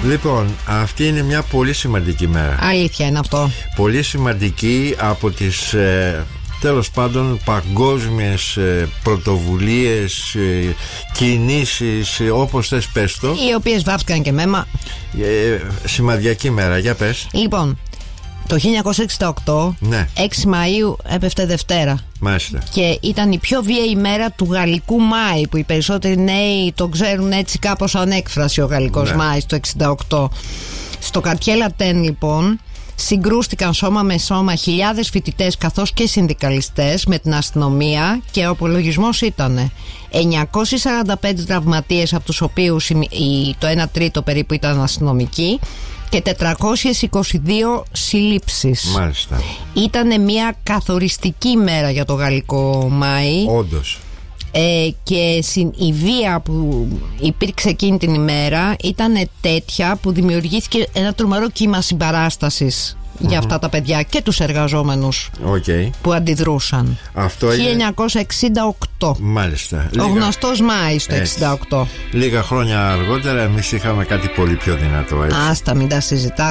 Λοιπόν, αυτή είναι μια πολύ σημαντική μέρα. Αλήθεια είναι αυτό. Πολύ σημαντική από τις τέλος πάντων παγκόσμιες πρωτοβουλίες, κινήσεις, όπως θες πες το, οι οποίες βάφτηκαν και μέμα. σημαδιακή μέρα, για πες. Λοιπόν, το 1968, ναι. 6 Μαΐου έπεφτε Δευτέρα. Μάλιστα. Και ήταν η πιο βίαιη ημέρα του γαλλικού Μάη, που οι περισσότεροι νέοι το ξέρουν έτσι κάπως σαν έκφραση, ο γαλλικός, ναι. Μάης το 68. Στο Quartier Latin, λοιπόν, συγκρούστηκαν σώμα με σώμα χιλιάδες φοιτητές καθώς και συνδικαλιστές με την αστυνομία, και ο απολογισμός ήταν 945 τραυματίες, από τους οποίους το 1 τρίτο περίπου ήταν αστυνομικοί, και 422 συλλήψεις. Μάλιστα. Ήτανε μια καθοριστική μέρα για το γαλλικό Μάη. Όντως. Και η βία που υπήρξε εκείνη την ημέρα ήταν τέτοια που δημιουργήθηκε ένα τρομερό κύμα συμπαράστασης για αυτά τα παιδιά και τους εργαζόμενους που αντιδρούσαν. Αυτό 1968. Μάλιστα. Ο γνωστός Μάης το 68. Λίγα χρόνια αργότερα εμείς είχαμε κάτι πολύ πιο δυνατό, έτσι. Άστα, μην τα συζητάς.